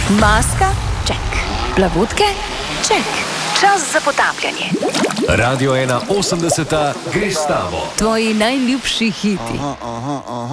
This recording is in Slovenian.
Maska? Ček. Plavutke? Ček. Čas za potapljanje. Radio 81 gre s tabo. Tvoji najljubši hiti.